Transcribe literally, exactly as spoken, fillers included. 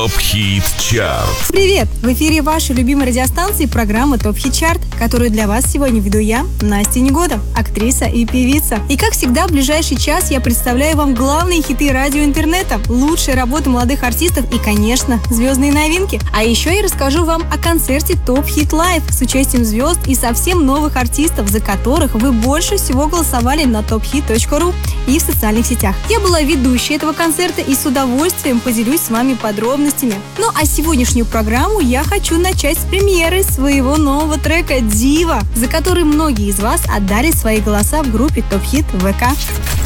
Топ Хит Чарт. Привет! В эфире вашей любимой радиостанции программа Топ Хит Чарт, которую для вас сегодня веду я, Настя Негода, актриса и певица. И как всегда, в ближайший час я представляю вам главные хиты радио интернета, лучшие работы молодых артистов и, конечно, звездные новинки. А еще я расскажу вам о концерте Топ Хит Лайв с участием звезд и совсем новых артистов, за которых вы больше всего голосовали на топ хит точка ру и в социальных сетях. Я была ведущей этого концерта и с удовольствием поделюсь с вами подробностями. Ну а сегодняшнюю программу я хочу начать с премьеры своего нового трека «Дива», за который многие из вас отдали свои голоса в группе Топ Хит ВК.